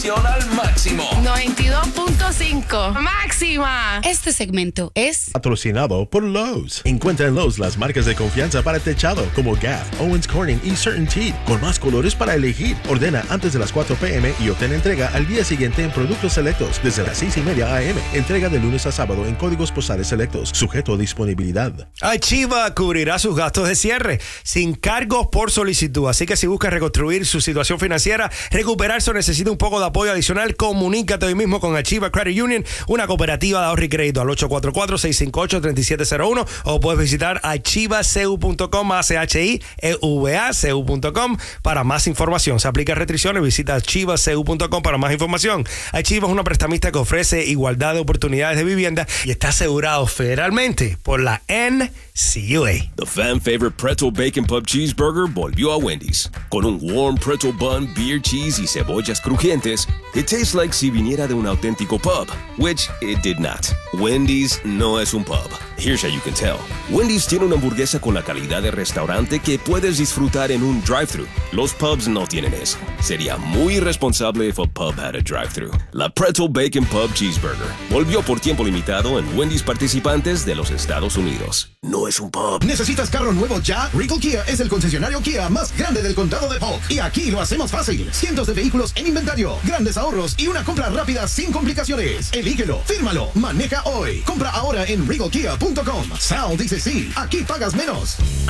Al máximo. 92.5. Máxima. Este segmento es patrocinado por Lowe's. Encuentra en Lowe's las marcas de confianza para techado como Gaff, Owens Corning y CertainTeed, con más colores para elegir. Ordena antes de las 4 p.m. y obtén entrega al día siguiente en productos selectos desde las 6:30 a.m. Entrega de lunes a sábado en códigos postales selectos, sujeto a disponibilidad. Chiva cubrirá sus gastos de cierre sin cargos por solicitud. Así que si buscas reconstruir su situación financiera, recuperarse o necesita un poco de apoyo adicional, comunícate hoy mismo con Achieva Credit Union, una cooperativa de ahorro y crédito, al 844-658-3701, o puedes visitar achivaceu.com, achievacu.com para más información. Se aplica restricciones, visita achivaceu.com para más información. Achieva es una prestamista que ofrece igualdad de oportunidades de vivienda y está asegurado federalmente por la NCUA. The fan favorite Pretzel Bacon Pub Cheeseburger volvió a Wendy's. Con un warm pretzel bun, beer cheese y cebollas crujientes, it tastes like si viniera de un auténtico pub, which it did not. Wendy's no es un pub. Here's how you can tell. Wendy's tiene una hamburguesa con la calidad de restaurante que puedes disfrutar en un drive-thru. Los pubs no tienen eso. Sería muy irresponsable if a pub had a drive-thru. La Pretzel Bacon Pub Cheeseburger volvió por tiempo limitado en Wendy's participantes de los Estados Unidos. No es un pub. ¿Necesitas carro nuevo ya? Rico Kia es el concesionario Kia más grande del condado de Polk. Y aquí lo hacemos fácil. Cientos de vehículos en inventario, grandes ahorros y una compra rápida sin complicaciones. Elígelo, fírmalo, maneja hoy. Compra ahora en regalkia.com. Sal dice sí, aquí pagas menos.